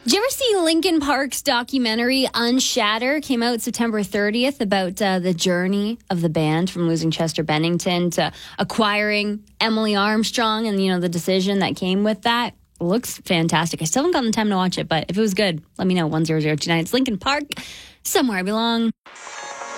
Did you ever see Linkin Park's documentary Unshatter? Came out September 30th about the journey of the band from losing Chester Bennington to acquiring Emily Armstrong and, the decision that came with that. Looks fantastic. I still haven't gotten the time to watch it, but if it was good, let me know. 10029. It's Linkin Park. Somewhere I belong.